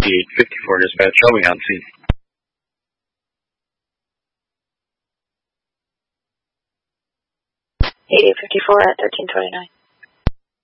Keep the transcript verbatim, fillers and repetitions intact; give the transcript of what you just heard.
eighty-eight fifty-four dispatch, shall we on scene? eighty-eight fifty-four at thirteen twenty-nine.